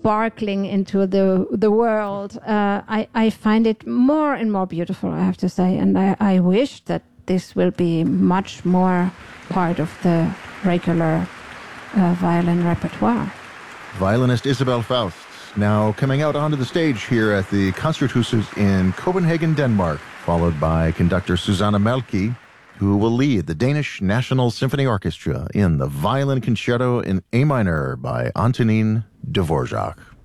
sparkling into the world. I find it more and more beautiful, I have to say, and I wish that this will be much more part of the regular violin repertoire. Violinist Isabelle Faust, now coming out onto the stage here at the Concerthuset in Copenhagen, Denmark, followed by conductor Susanna Melke, who will lead the Danish National Symphony Orchestra in the Violin Concerto in A minor by Antonin Dvorak.